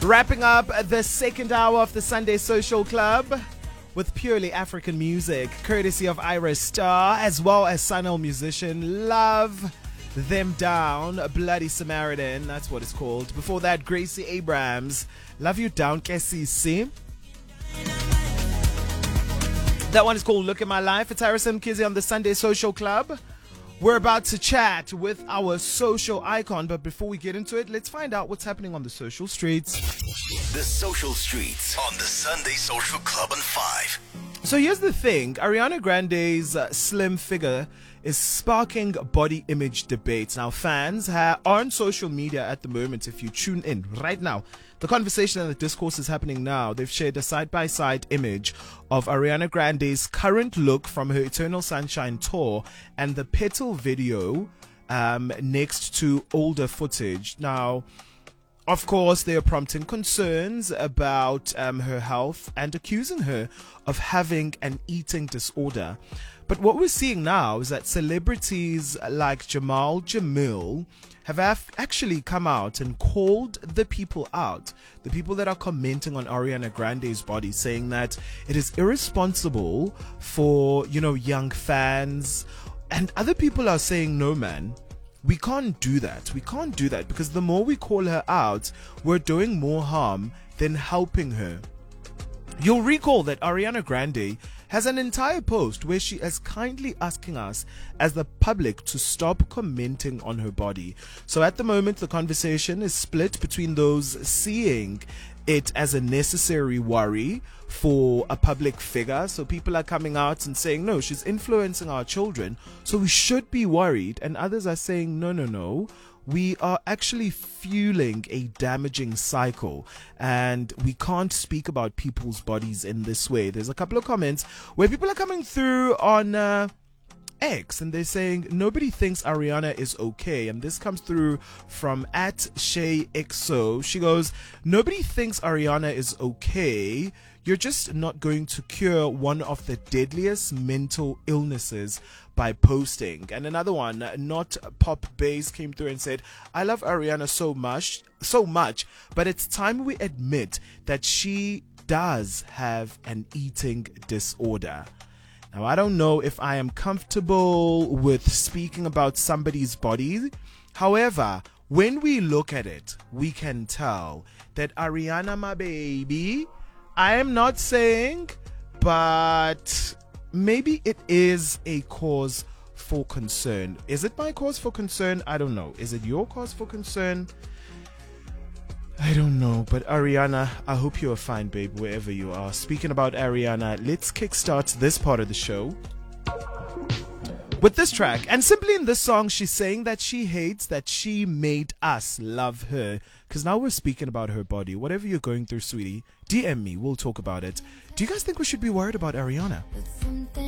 Wrapping up the second hour of the Sunday Social Club with purely African music, courtesy of Iris Star, as well as Sunil musician Love Them Down, Bloody Samaritan, that's what it's called. Before that, Gracie Abrams, Love You Down, KCC. That one is called Look at My Life. It's Harrison Kizzy on the Sunday Social Club. We're about to chat with our social icon, but before we get into it, let's find out what's happening on the social streets. The social streets on the Sunday Social Club on 5. So here's the thing. Ariana Grande's slim figure is sparking body image debates. Now, fans are on social media at the moment. If you tune in right now, the conversation and the discourse is happening now. They've shared a side-by-side image of Ariana Grande's current look from her Eternal Sunshine tour and the Petal video next to older footage. Now, of course, they are prompting concerns about her health and accusing her of having an eating disorder. But what we're seeing now is that celebrities like Jamal Jamil have actually come out and called the people out, the people that are commenting on Ariana Grande's body, saying that it is irresponsible for, young fans. And other people are saying, no, man, we can't do that. We can't do that because the more we call her out, we're doing more harm than helping her. You'll recall that Ariana Grande has an entire post where she is kindly asking us as the public to stop commenting on her body. So at the moment, the conversation is split between those seeing it as a necessary worry for a public figure. So people are coming out and saying, no, she's influencing our children, so we should be worried. And others are saying, no. We are actually fueling a damaging cycle and we can't speak about people's bodies in this way. There's a couple of comments where people are coming through on X and they're saying nobody thinks Ariana is okay. And this comes through from @ShayXO. She goes, nobody thinks Ariana is okay. You're just not going to cure one of the deadliest mental illnesses by posting. And another one, Not Pop Bass, came through and said, I love Ariana so much, but it's time we admit that she does have an eating disorder. Now, I don't know if I am comfortable with speaking about somebody's body. However, when we look at it, we can tell that Ariana, my baby, I am not saying, but maybe it is a cause for concern. Is it my cause for concern? I don't know. Is it your cause for concern? I don't know. But Ariana, I hope you are fine, babe, wherever you are. Speaking about Ariana, let's kickstart this part of the show with this track. And simply in this song, she's saying that she hates that she made us love her. Because now we're speaking about her body. Whatever you're going through, sweetie, DM me. We'll talk about it. Do you guys think we should be worried about Ariana?